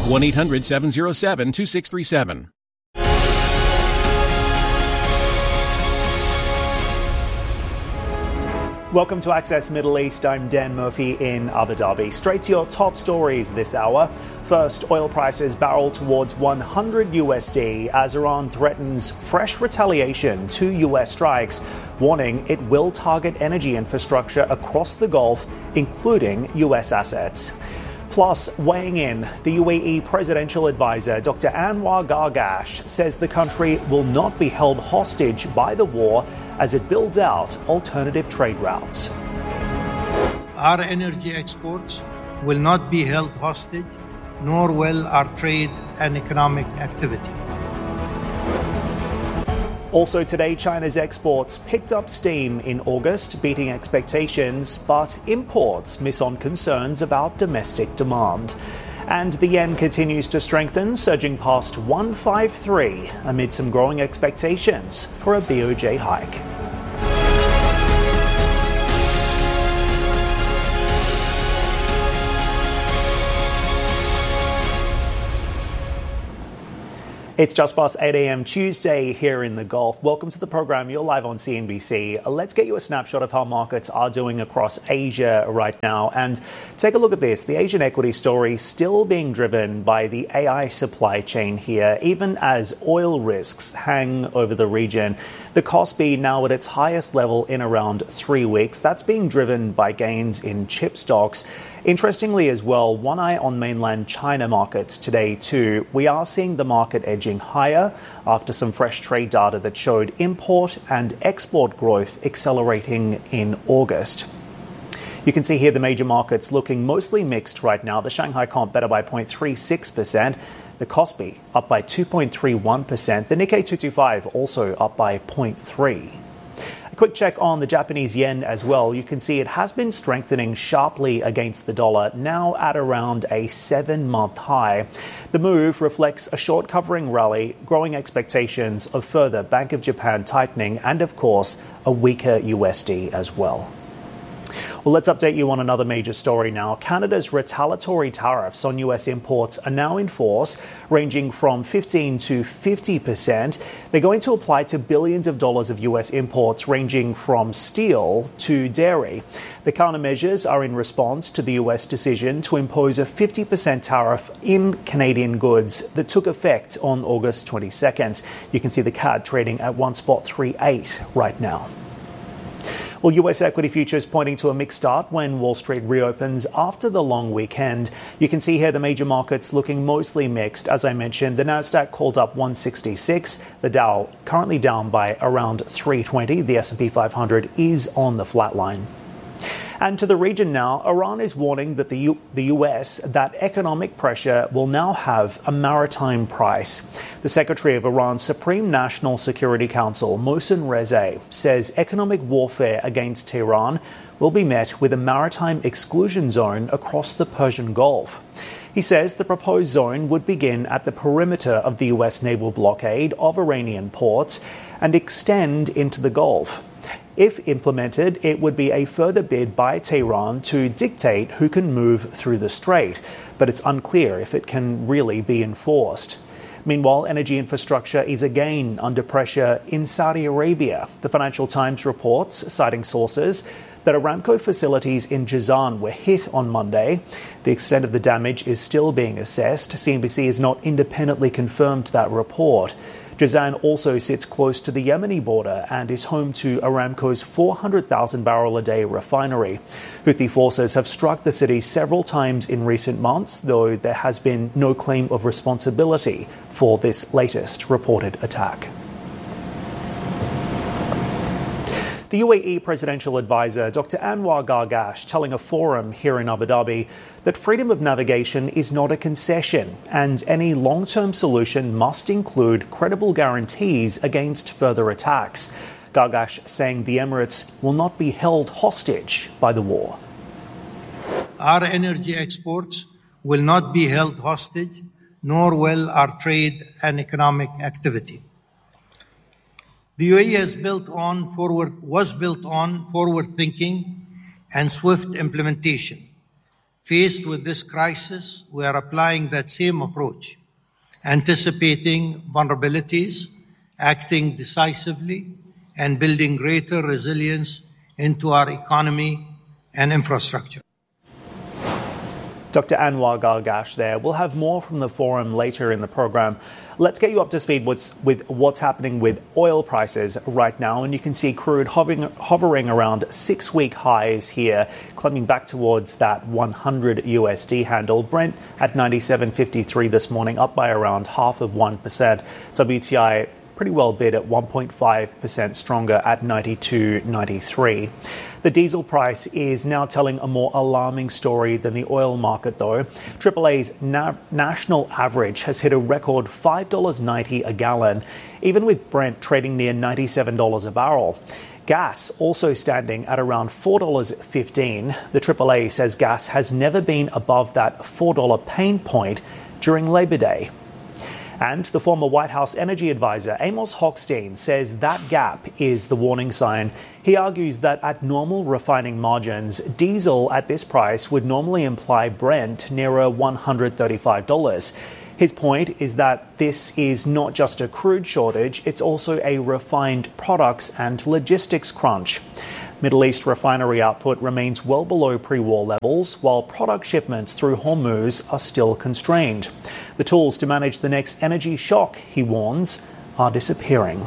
1-800-707-2637. Welcome to Access Middle East. I'm Dan Murphy in Abu Dhabi. Straight to your top stories this hour. First, oil prices barrel towards 100 USD as Iran threatens fresh retaliation to US strikes, warning it will target energy infrastructure across the Gulf, including US assets. Plus, weighing in, the UAE presidential advisor, Dr. Anwar Gargash, says the country will not be held hostage by the war as it builds out alternative trade routes. Our energy exports will not be held hostage, nor will our trade and economic activity. Also today, China's exports picked up steam in August, beating expectations, but imports miss on concerns about domestic demand. And the yen continues to strengthen, surging past 153 amid some growing expectations for a BOJ hike. It's just past 8 a.m. Tuesday here in the Gulf. Welcome to the program. You're live on CNBC. Let's get you a snapshot of how markets are doing across Asia right now. And take a look at this. The Asian equity story still being driven by the AI supply chain here, even as oil risks hang over the region. The Kospi now at its highest level in around 3 weeks. That's being driven by gains in chip stocks. Interestingly as well, one eye on mainland China markets today too. We are seeing the market edging higher after some fresh trade data that showed import and export growth accelerating in August. You can see here the major markets looking mostly mixed right now. The Shanghai Comp better by 0.36%. The Kospi up by 2.31%. The Nikkei 225 also up by 0.3%. Quick check on the Japanese yen as well. You can see it has been strengthening sharply against the dollar, now at around a 7-month high. The move reflects a short covering rally, growing expectations of further Bank of Japan tightening, and of course, a weaker USD as well. Well, let's update you on another major story now. Canada's retaliatory tariffs on US imports are now in force, ranging from 15 to 50%. They're going to apply to billions of dollars of US imports, ranging from steel to dairy. The countermeasures are in response to the US decision to impose a 50% tariff in Canadian goods that took effect on August 22nd. You can see the CAD trading at 1.38 right now. Well, US equity futures pointing to a mixed start when Wall Street reopens after the long weekend. You can see here the major markets looking mostly mixed. As I mentioned, the Nasdaq called up 166. The Dow currently down by around 320. The S&P 500 is on the flat line. And to the region now, Iran is warning that the US that economic pressure will now have a maritime price. The Secretary of Iran's Supreme National Security Council, Mohsen Rezai, says economic warfare against Tehran will be met with a maritime exclusion zone across the Persian Gulf. He says the proposed zone would begin at the perimeter of the US naval blockade of Iranian ports and extend into the Gulf. If implemented, it would be a further bid by Tehran to dictate who can move through the strait, but it's unclear if it can really be enforced. Meanwhile, energy infrastructure is again under pressure in Saudi Arabia. The Financial Times reports, citing sources, that Aramco facilities in Jazan were hit on Monday. The extent of the damage is still being assessed. CNBC has not independently confirmed that report. Jazan also sits close to the Yemeni border and is home to Aramco's 400,000 barrel a day refinery. Houthi forces have struck the city several times in recent months, though there has been no claim of responsibility for this latest reported attack. The UAE presidential advisor, Dr. Anwar Gargash, telling a forum here in Abu Dhabi that freedom of navigation is not a concession and any long-term solution must include credible guarantees against further attacks. Gargash saying the Emirates will not be held hostage by the war. Our energy exports will not be held hostage, nor will our trade and economic activity. The UAE was built on forward thinking and swift implementation, Faced with this crisis, we are applying that same approach, anticipating vulnerabilities, acting decisively, and building greater resilience into our economy and infrastructure. Dr. Anwar Gargash there. We'll have more from the forum later in the program. Let's get you up to speed with what's happening with oil prices right now. And you can see crude hovering around 6-week highs here, climbing back towards that 100 USD handle. Brent at 97.53 this morning, up by around 0.5%. WTI pretty well bid at 1.5% stronger at 92.93. The diesel price is now telling a more alarming story than the oil market, though. AAA's national average has hit a record $5.90 a gallon, even with Brent trading near $97 a barrel. Gas also standing at around $4.15. The AAA says gas has never been above that $4 pain point during Labor Day. And the former White House energy advisor, Amos Hochstein, says that gap is the warning sign. He argues that at normal refining margins, diesel at this price would normally imply Brent nearer $135. His point is that this is not just a crude shortage, it's also a refined products and logistics crunch. Middle East refinery output remains well below pre-war levels, while product shipments through Hormuz are still constrained. The tools to manage the next energy shock, he warns, are disappearing.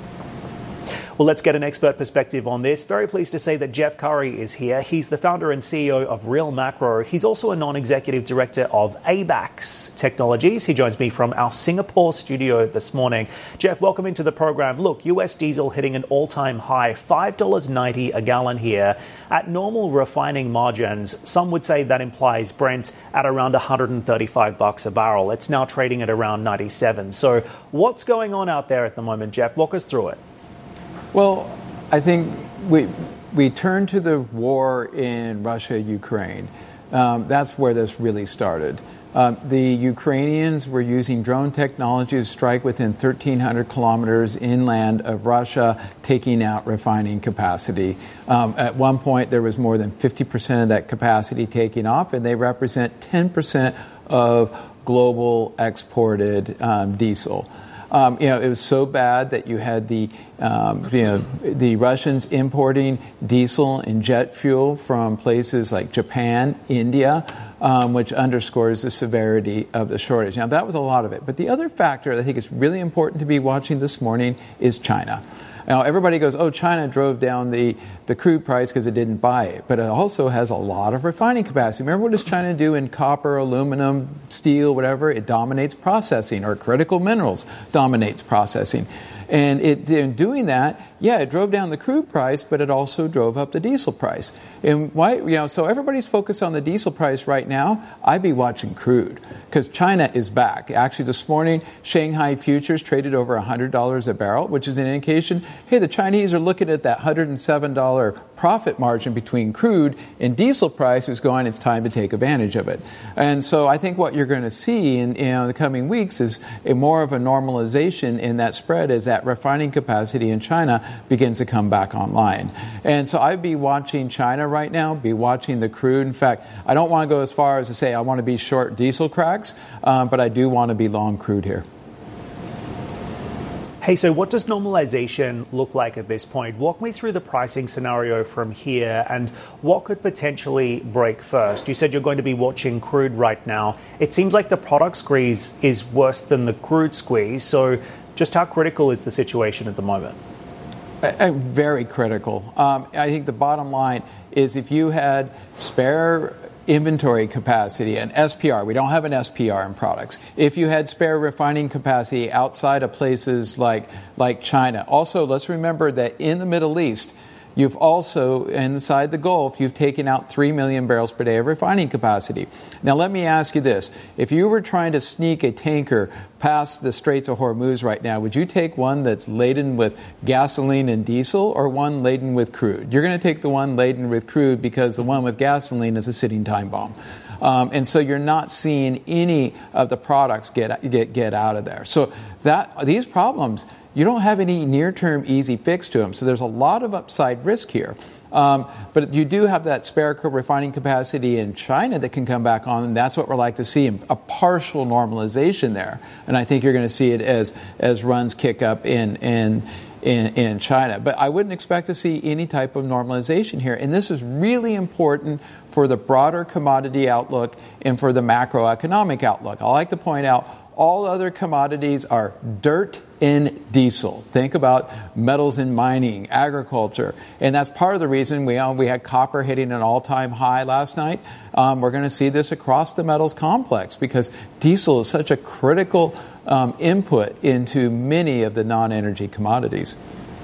Well, let's get an expert perspective on this. Very pleased to say that Jeff Curry is here. He's the founder and CEO of Real Macro. He's also a non-executive director of ABAX Technologies. He joins me from our Singapore studio this morning. Jeff, welcome into the program. Look, US diesel hitting an all-time high, $5.90 a gallon here. At normal refining margins, some would say that implies Brent at around $135 a barrel. It's now trading at around 97. So what's going on out there at the moment, Jeff? Walk us through it. Well, I think we turn to the war in Russia-Ukraine. That's where this really started. The Ukrainians were using drone technology to strike within 1,300 kilometers inland of Russia, taking out refining capacity. At one point, there was more than 50% of that capacity taking off, and they represent 10% of global exported diesel. It was so bad that you had the Russians importing diesel and jet fuel from places like Japan, India, which underscores the severity of the shortage. Now, that was a lot of it. But the other factor that I think is really important to be watching this morning is China. Now, everybody goes, oh, China drove down the crude price because it didn't buy it. But it also has a lot of refining capacity. Remember, what does China do in copper, aluminum, steel, whatever? It dominates processing, or critical minerals dominates processing. And in doing that, it drove down the crude price, but it also drove up the diesel price. And why? So everybody's focused on the diesel price right now. I'd be watching crude because China is back. Actually, this morning, Shanghai futures traded over $100 a barrel, which is an indication, hey, the Chinese are looking at that $107 profit margin between crude and diesel prices going, it's time to take advantage of it. And so I think what you're going to see in the coming weeks is more of a normalization in that spread as that refining capacity in China begins to come back online. And so I'd be watching China right now, be watching the crude. In fact, I don't want to go as far as to say I want to be short diesel cracks, but I do want to be long crude here. Hey, so what does normalization look like at this point? Walk me through the pricing scenario from here and what could potentially break first. You said you're going to be watching crude right now. It seems like the product squeeze is worse than the crude squeeze. So just how critical is the situation at the moment? Very critical. I think the bottom line is if you had spare inventory capacity and SPR. We don't have an SPR in products. If you had spare refining capacity outside of places like China. Also, let's remember that in the Middle East, you've also, inside the Gulf, you've taken out 3 million barrels per day of refining capacity. Now, let me ask you this. If you were trying to sneak a tanker past the Straits of Hormuz right now, would you take one that's laden with gasoline and diesel or one laden with crude? You're going to take the one laden with crude because the one with gasoline is a sitting time bomb. And so you're not seeing any of the products get out of there. So these problems, you don't have any near-term easy fix to them. So there's a lot of upside risk here. But you do have that spare refining capacity in China that can come back on, and that's what we're like to see, a partial normalization there. And I think you're going to see it as runs kick up in China. But I wouldn't expect to see any type of normalization here. And this is really important for the broader commodity outlook and for the macroeconomic outlook. I like to point out all other commodities are dirt and diesel. Think about metals and mining, agriculture. And that's part of the reason we had copper hitting an all-time high last night. We're going to see this across the metals complex because diesel is such a critical input into many of the non-energy commodities.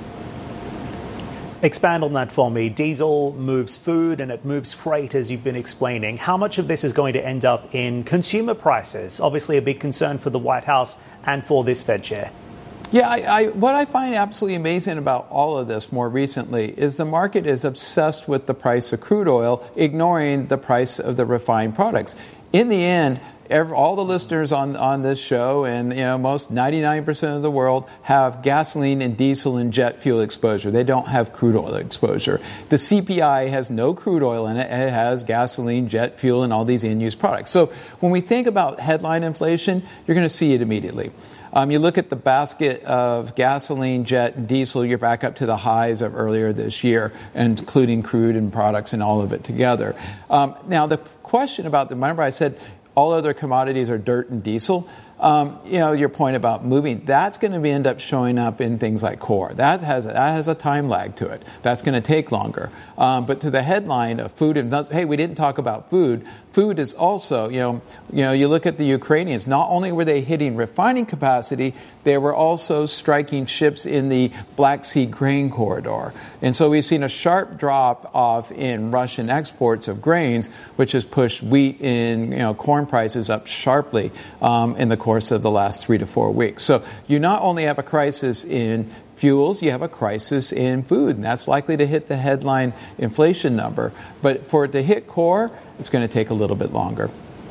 Expand on that for me. Diesel moves food and it moves freight, as you've been explaining. How much of this is going to end up in consumer prices? Obviously a big concern for the White House and for this Fed chair. Yeah, what I find absolutely amazing about all of this more recently is the market is obsessed with the price of crude oil, ignoring the price of the refined products. In the end, all the listeners on this show and most 99% of the world have gasoline and diesel and jet fuel exposure. They don't have crude oil exposure. The CPI has no crude oil in it. It has gasoline, jet fuel, and all these in-use products. So when we think about headline inflation, you're going to see it immediately. You look at the basket of gasoline, jet, and diesel, you're back up to the highs of earlier this year, including crude and products and all of it together. Now, the question about remember I said all other commodities are dirt and diesel. Your point about moving, that's going to end up showing up in things like core. That has a time lag to it. That's going to take longer. But to the headline of food, and hey, we didn't talk about food. Food is also, you look at the Ukrainians, not only were they hitting refining capacity, they were also striking ships in the Black Sea grain corridor. And so we've seen a sharp drop off in Russian exports of grains, which has pushed wheat and corn prices up sharply in the course of the last 3 to 4 weeks. So you not only have a crisis in fuels, you have a crisis in food, and that's likely to hit the headline inflation number. But for it to hit core, it's going to take a little bit longer.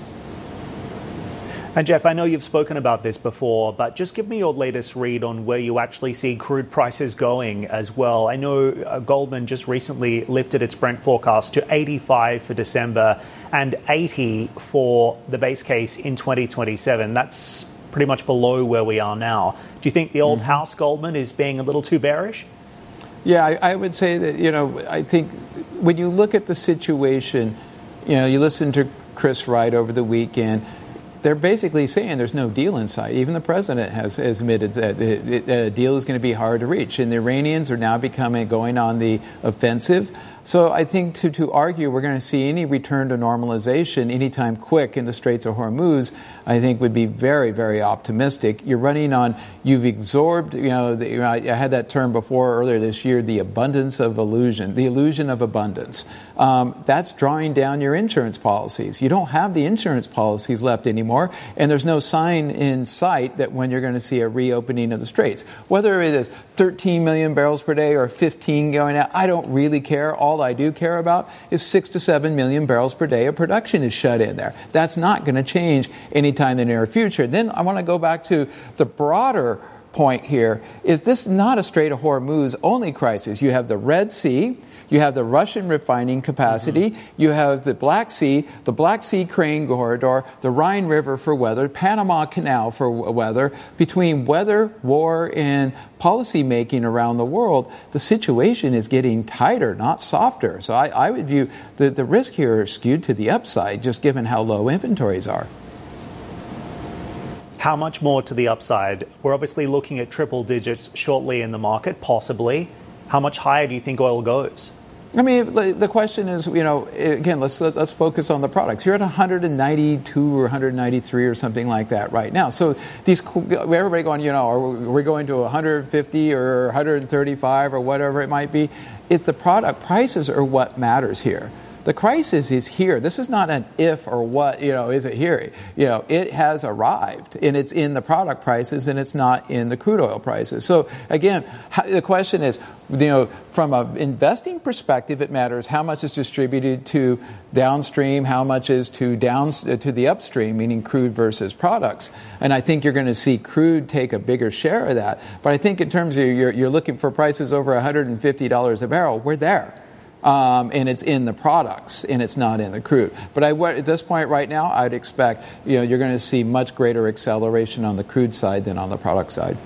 And Jeff, I know you've spoken about this before, but just give me your latest read on where you actually see crude prices going as well. I know Goldman just recently lifted its Brent forecast to 85 for December and 80 for the base case in 2027. That's pretty much below where we are now. Do you think the old house Goldman is being a little too bearish? Yeah, I would say that, I think when you look at the situation, you listen to Chris Wright over the weekend, they're basically saying there's no deal in sight. Even the president has admitted that a deal is going to be hard to reach. And the Iranians are now going on the offensive. So I think to argue we're going to see any return to normalization anytime quick in the Straits of Hormuz, I think would be very, very optimistic. You've absorbed, I had that term before earlier this year, the abundance of illusion, the illusion of abundance. That's drawing down your insurance policies. You don't have the insurance policies left anymore, and there's no sign in sight that when you're going to see a reopening of the Straits. Whether it is 13 million barrels per day or 15 going out, I don't really care. All I do care about is 6 to 7 million barrels per day of production is shut in there. That's not going to change anytime in the near future. Then I want to go back to the broader point here. Is this not a Strait of Hormuz only crisis? You have the Red Sea, you have the Russian refining capacity, you have the Black Sea grain corridor, the Rhine River for weather, Panama Canal for weather. Between weather, war, and policy making around the world, the situation is getting tighter, not softer. So I would view the risk here is skewed to the upside, just given how low inventories are. How much more to the upside? We're obviously looking at triple digits shortly in the market, possibly. How much higher do you think oil goes? I mean, the question is, again, let's focus on the products. You're at 192 or 193 or something like that right now. So everybody going, are we going to 150 or 135 or whatever it might be? It's the product prices are what matters here. The crisis is here. This is not an if or what, is it here? It has arrived, and it's in the product prices, and it's not in the crude oil prices. So, again, the question is, from an investing perspective, it matters how much is distributed to downstream, how much is to the upstream, meaning crude versus products. And I think you're going to see crude take a bigger share of that. But I think in terms of you're looking for prices over $150 a barrel, we're there. and it's in the products, and it's not in the crude. But at this point right now, I'd expect you're going to see much greater acceleration on the crude side than on the product side.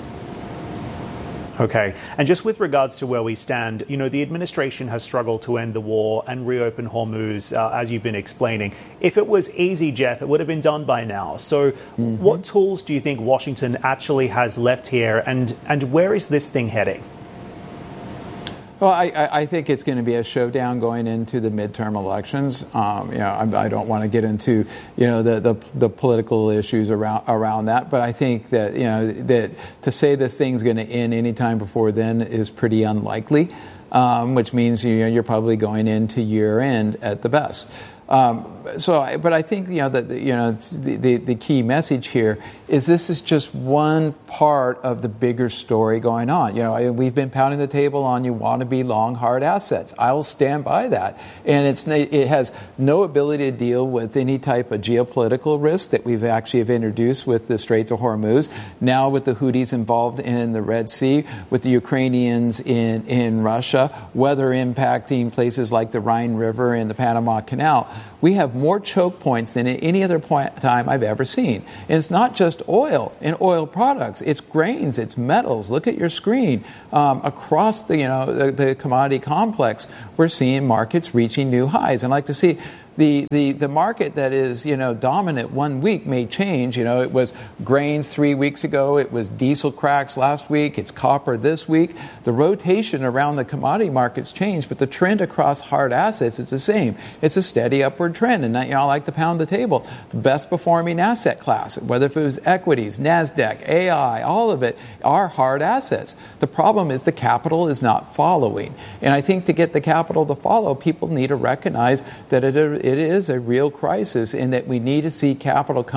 Okay. And just with regards to where we stand, the administration has struggled to end the war and reopen Hormuz, as you've been explaining. If it was easy, Jeff, it would have been done by now. So what tools do you think Washington actually has left here, and where is this thing heading? Well, I think it's going to be a showdown going into the midterm elections. I don't want to get into the political issues around that, but I think that that to say this thing's going to end anytime before then is pretty unlikely, which means you're probably going into year end at the best. But I think that the key message here is this is just one part of the bigger story going on. We've been pounding the table on you want to be long hard assets. I'll stand by that, and it has no ability to deal with any type of geopolitical risk that we've actually have introduced with the Straits of Hormuz. Now with the Houthis involved in the Red Sea, with the Ukrainians in Russia, weather impacting places like the Rhine River and the Panama Canal. We have more choke points than at any other time I've ever seen. And it's not just oil and oil products. It's grains, it's metals. Look at your screen. Across the commodity complex, we're seeing markets reaching new highs. And I'd like to see the market that is dominant one week may change. It was grains 3 weeks ago. It was diesel cracks last week. It's copper this week. The rotation around the commodity markets changed, but the trend across hard assets is the same. It's a steady upward trend, and I like to pound the table. The best performing asset class, whether if it was equities, NASDAQ, AI, all of it are hard assets. The problem is the capital is not following, and I think to get the capital to follow, people need to recognize that it is a real crisis and that we need to see capital come